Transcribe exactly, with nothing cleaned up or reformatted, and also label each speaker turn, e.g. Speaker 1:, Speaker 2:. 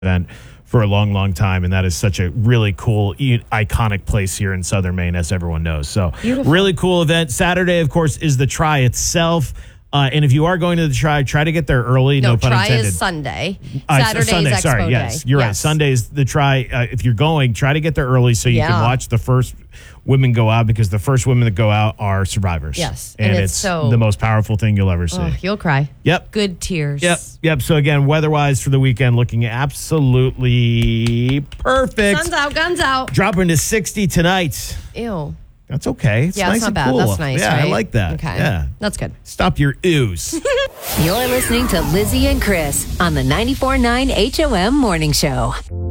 Speaker 1: event for a long, long time, and that is such a really cool, e- iconic place here in Southern Maine, as everyone knows. So,
Speaker 2: Beautiful.
Speaker 1: Really cool event. Saturday, of course, is the Try itself. Uh, and if you are going to the Try, try to get there early. No,
Speaker 2: No,
Speaker 1: pun
Speaker 2: Try
Speaker 1: intended.
Speaker 2: is Sunday.
Speaker 1: Uh,
Speaker 2: Saturday's
Speaker 1: Sunday,
Speaker 2: Expo
Speaker 1: sorry,
Speaker 2: Day.
Speaker 1: yes, you're right.
Speaker 2: Yes.
Speaker 1: Sunday's the Try. Uh, if you're going, try to get there early so you
Speaker 2: Yeah.
Speaker 1: can watch the first women go out, because the first women that go out are survivors.
Speaker 2: Yes,
Speaker 1: and,
Speaker 2: and
Speaker 1: it's,
Speaker 2: it's so-
Speaker 1: the most powerful thing you'll ever see.
Speaker 2: Oh, you'll cry.
Speaker 1: Yep.
Speaker 2: Good tears.
Speaker 1: Yep, yep. So again, weather-wise for the weekend, looking absolutely perfect.
Speaker 2: Sun's out, guns out.
Speaker 1: Dropping to sixty tonight.
Speaker 2: Ew.
Speaker 1: That's okay. It's
Speaker 2: Yeah,
Speaker 1: nice
Speaker 2: it's not
Speaker 1: and
Speaker 2: bad.
Speaker 1: cool.
Speaker 2: That's nice,
Speaker 1: Yeah, I
Speaker 2: right?
Speaker 1: like that.
Speaker 2: Okay.
Speaker 1: Yeah.
Speaker 2: That's good.
Speaker 1: Stop your ooze.
Speaker 3: You're listening to Lizzie and Chris on the ninety-four point nine H O M Morning Show.